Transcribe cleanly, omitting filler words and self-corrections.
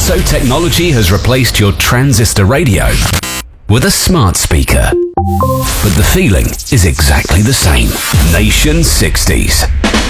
So technology has replaced your transistor radio with a smart speaker. But the feeling is exactly the same. Nation 60s.